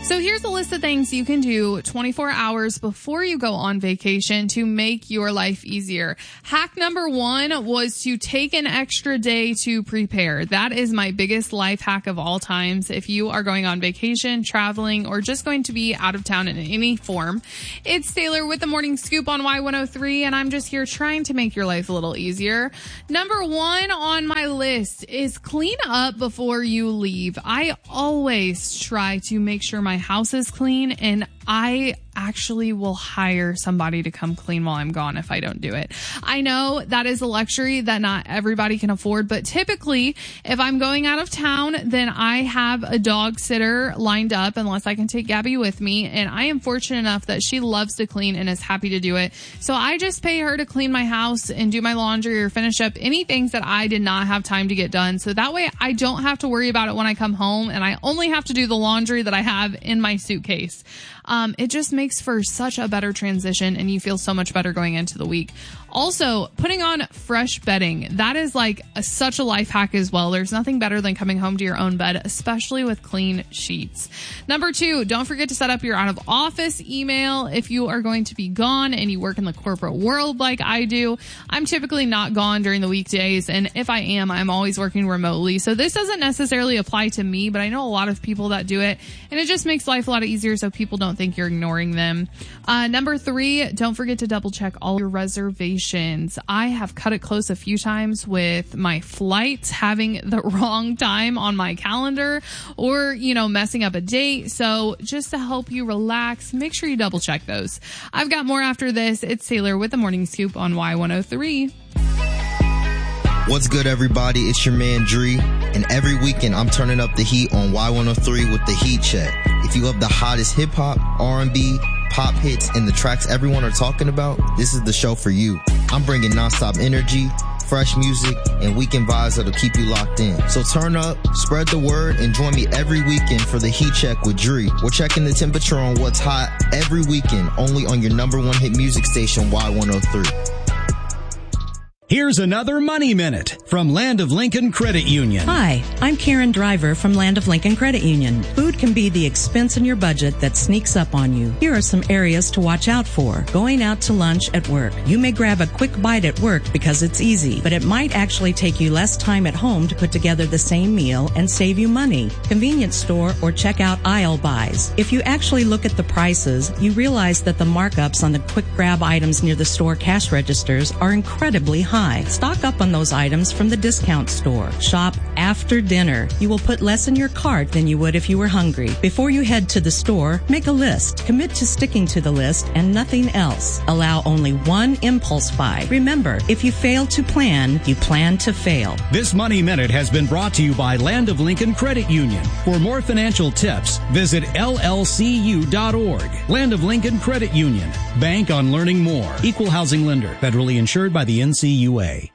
So here's a list of things you can do 24 hours before you go on vacation to make your life easier. Hack number 1 was to take an extra day to prepare. That is my biggest life hack of all times. If you are going on vacation, traveling, or just going to be out of town in any form. It's Taylor with the Morning Scoop on Y103, and I'm just here trying to make your life a little easier. Number 1 on my list is clean up before you leave. I always try to make sure my house is clean, and I actually will hire somebody to come clean while I'm gone if I don't do it. I know that is a luxury that not everybody can afford, but typically if I'm going out of town, then I have a dog sitter lined up unless I can take Gabby with me, and I am fortunate enough that she loves to clean and is happy to do it. So I just pay her to clean my house and do my laundry or finish up any things that I did not have time to get done. So that way I don't have to worry about it when I come home, and I only have to do the laundry that I have in my suitcase. It just makes for such a better transition, and you feel so much better going into the week. Also, putting on fresh bedding. That is like such a life hack as well. There's nothing better than coming home to your own bed, especially with clean sheets. Number 2, don't forget to set up your out of office email if you are going to be gone and you work in the corporate world like I do. I'm typically not gone during the weekdays, and if I am, I'm always working remotely. So this doesn't necessarily apply to me, but I know a lot of people that do it, and it just makes life a lot easier so people don't think you're ignoring them. Number 3, don't forget to double check all your reservations. I have cut it close a few times with my flights having the wrong time on my calendar or, messing up a date. So just to help you relax, make sure you double check those. I've got more after this. It's Taylor with the Morning Scoop on Y103. What's good, everybody? It's your man, Dree. And every weekend, I'm turning up the heat on Y103 with the Heat Check. If you love the hottest hip-hop, R&B, pop hits, and the tracks everyone are talking about, this is the show for you. I'm bringing nonstop energy, fresh music, and weekend vibes that'll keep you locked in. So turn up, spread the word, and join me every weekend for the Heat Check with Dree. We're checking the temperature on what's hot every weekend, only on your number 1 hit music station, Y103. Here's another Money Minute from Land of Lincoln Credit Union. Hi, I'm Karen Driver from Land of Lincoln Credit Union. Food can be the expense in your budget that sneaks up on you. Here are some areas to watch out for. Going out to lunch at work. You may grab a quick bite at work because it's easy, but it might actually take you less time at home to put together the same meal and save you money. Convenience store or checkout aisle buys. If you actually look at the prices, you realize that the markups on the quick grab items near the store cash registers are incredibly high. Stock up on those items from the discount store. Shop after dinner. You will put less in your cart than you would if you were hungry. Before you head to the store, make a list. Commit to sticking to the list and nothing else. Allow only one impulse buy. Remember, if you fail to plan, you plan to fail. This Money Minute has been brought to you by Land of Lincoln Credit Union. For more financial tips, visit llcu.org. Land of Lincoln Credit Union. Bank on learning more. Equal housing lender. Federally insured by the NCUA.